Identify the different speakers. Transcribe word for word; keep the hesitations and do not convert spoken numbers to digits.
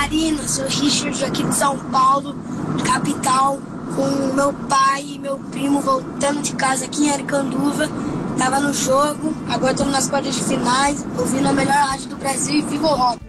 Speaker 1: Marina, sou Richard aqui de São Paulo, capital, com meu pai e meu primo voltando de casa aqui em Aricanduva. Tava no jogo, agora estamos nas quartas de finais, ouvindo a melhor rádio do Brasil e viva o rock!